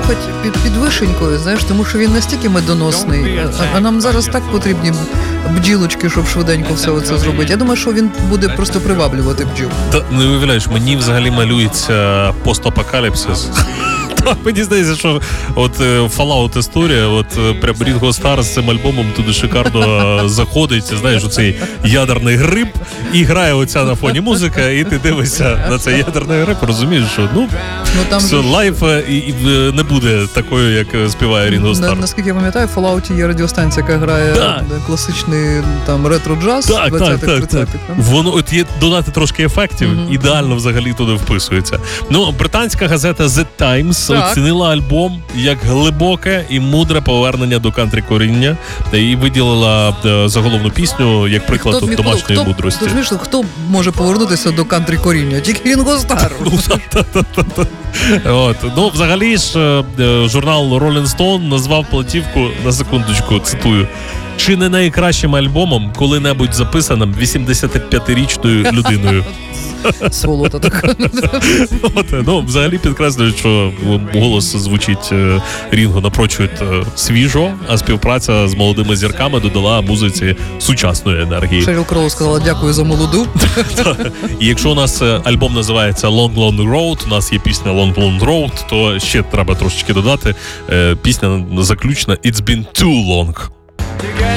слухати під вишенькою, знаєш, тому що він настільки медоносний, а нам зараз так потрібні бджілочки, щоб швиденько все оце зробити. Я думаю, що він буде просто приваблювати бджіл. Та не уявляєш, мені взагалі малюється постапокаліпсис. Мені здається, що от Fallout історія, от прям Ringo Starr з цим альбомом туди шикарно заходить, знаєш, оцей ядерний гриб, і грає оця на фоні музика, і ти дивишся на цей ядерний гриб, розумієш, що там все, лайф не буде такою, як співає Ringo Starr. Наскільки я пам'ятаю, в Fallout є радіостанція, яка грає класичний там ретро-джаз 20-30-х. Воно от є додати трошки ефектів, ідеально взагалі туди вписується. Ну, британська газета The Times оцінила альбом як глибоке і мудре повернення до кантрі-коріння і виділила заголовну пісню як приклад домашньої мудрості. Ти знаєш, хто може повернутися до кантрі-коріння? Тільки Рінго Старр. Ну, взагалі ж, журнал Rolling Stone назвав платівку, на секундочку, цитую, чи не найкращим альбомом, коли-небудь записаним 85-річною людиною. Сволота така. Ну, взагалі підкреслюють, що голос звучить Рінго напрочуд свіжо, а співпраця з молодими зірками додала музиці сучасної енергії. Шеріл Кроу сказала дякую за молоду. І якщо у нас альбом називається Long Long Road, у нас є пісня Long Long Road, то ще треба трошечки додати. Пісня заключна It's Been Too Long.